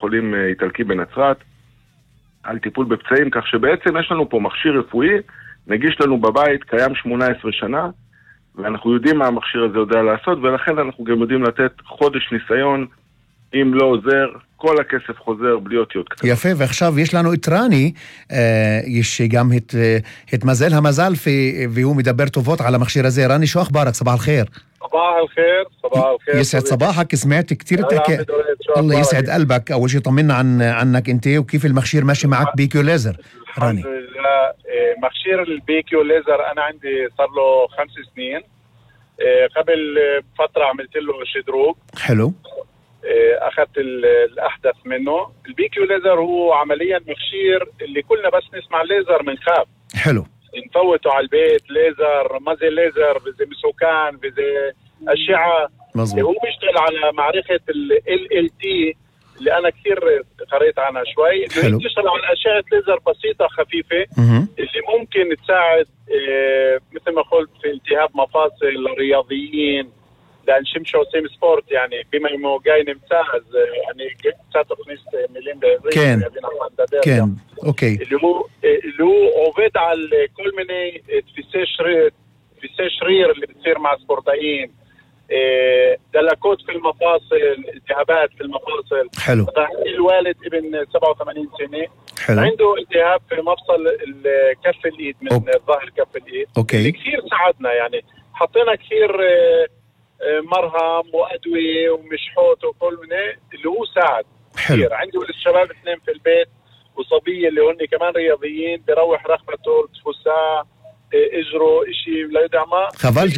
חולים איטלקי בנצרת, על טיפול בפצעים, כך שבעצם יש לנו פה מכשיר רפואי, נגיש לנו בבית, קיים 18 שנה, ואנחנו יודעים מה המכשיר הזה יודע לעשות, ולכן אנחנו גם יודעים לתת חודש ניסיון, אם לא עוזר, כל הכסף חוזר בלי אותיות קטנות. יפה, ועכשיו יש לנו את רני, יש גם את מזל המזל, והוא מדבר טובות על המכשיר הזה. راني شو أخبارك؟ صباح الخير. صباح الخير. صباح الخير. يسعد صباحك. سمعت كتير تحكي. الله يسعد قلبك. أول شيء طمنا عنك أنت وكيف المכשיر ماشي معك بيكيو ليزر. راني. مכשיر البيكيو ليزر أنا عندي صار له 5 سنين. قبل فترة عملت له شدروب. حلو. أخذت الأحدث منه. البيكيو ليزر هو عمليا مخشير اللي كلنا بس نسمع ليزر منخاف. حلو. نفوته على البيت ليزر مازي ليزر بزي مسوكان بزي أشعة. مظبوط. هو بيشتغل على معرفة LLT اللي أنا كثير قريت عنها شوي. حلو. بتشتغل على أشعة ليزر بسيطة خفيفة اللي ممكن تساعد مثل ما قلت في التهاب مفاصل الرياضيين لأن شمشوا سيم سبورت يعني بما إنه جاي نمتاز يعني ساتو خميس مليون كان كان أوكي اللي هو عوض على كل من تفسير شرير اللي بتصير مع سبورتائيين دلكوت في المفاصل التهابات في المفاصل. حلو. الوالد ابن 87 سنة. حلو. عنده التهاب في مفصل كف الإيد من ظهر كف الإيد. أوكي. اللي كثير ساعدنا يعني حطينا كثير مرهم وأدوية ومشحوت وكل منه اللي هو ساعد كثير. عنده الشباب 2 في البيت وصبية اللي هن كمان رياضيين بروح رغبته التفساء اجروا اشي لا يدعمه. חבל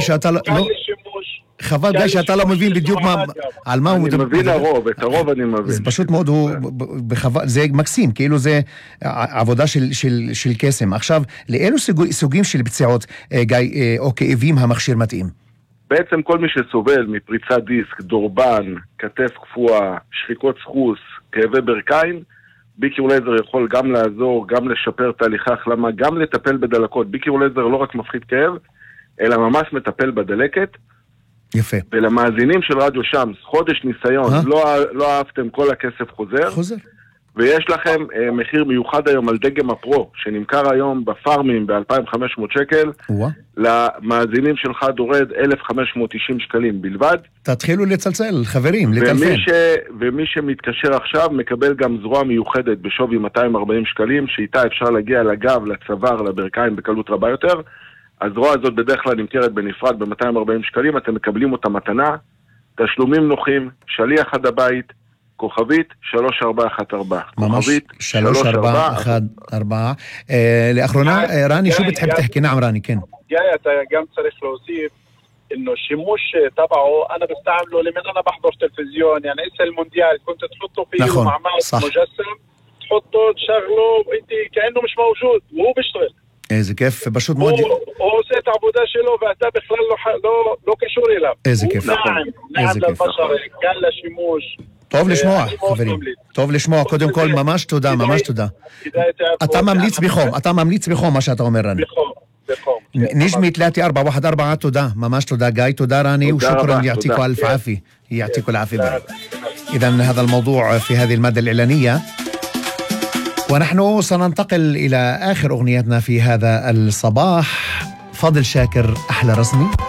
גיא שאתה לא מבין בדיוק על מה הוא מדבר. אני מבין את הרוב אני מבין. זה פשוט מאוד, זה מקסים, כאילו זה עבודה של קסם. עכשיו, לאילו סוגים של פציעות, גיא, או כאבים המכשיר מתאים? בעצם כל מי שסובל מפריצת דיסק, דורבן, כתף קפואה, שחיקות סחוס, כאבי ברכיים, ביקיר לייזר יכול גם לעזור, גם לשפר תהליכי החלמה, גם לטפל בדלקות. ביקיר לייזר לא רק מפחית כאב, אלא ממש מטפל בדלקת. יפה. ולמאזינים של רדיו שמס, חודש ניסיון, לא אהבתם, כל הכסף חוזר. ויש לכם מחיר מיוחד היום על דגם הפרו, שנמכר היום בפארמים ב-2,500 שקל. למאזינים שלך דורד 1,590 שקלים בלבד. תתחילו לצלצל, חברים, לטלפן. ומי שמתקשר עכשיו מקבל גם זרוע מיוחדת בשווי 240 שקלים, שאיתה אפשר להגיע לגב, לצוואר, לברכיים בקלות רבה יותר. הזרוע הזאת בדרך כלל נמכרת בנפרד ב-240 שקלים, אתם מקבלים אותה מתנה, תשלומים נוחים, שליח עד הבית, כוכבית 3414. ממש 3414. לאחרונה, רני, שו בתחב תחכי? נעם רני, כן. جاي אתה גם צריך להוסיף انه الشموش تبعه انا بستعمله لمن انا بحضر تلفزيون يعني اسا المونديال كنت تحطه فيه مع ماوس مجسم تحطه تشغله انت كانه مش موجود وهو بيشتغل. איזה כיף, פשוט מאוד. הוא עושה את העבודה שלו ואתה בכלל לא קשור אליו. איזה כיף. נעם לבשר, קל לשימוש. טוב לשמוע, חברים. טוב לשמוע, קודם כל, ממש תודה, ממש תודה. אתה ממליץ בחום מה שאתה אומר, רני. בחום. نجمي 3414. תודה, ממש תודה גיא, תודה راني وشكرا يعطيكم الف عافيه يعطيكم العافيه. اذا هذا الموضوع في هذه المادة الإعلانية، ونحن سننتقل إلى آخر أغنيتنا في هذا الصباح. فاضل شاكر أحلى رسمي.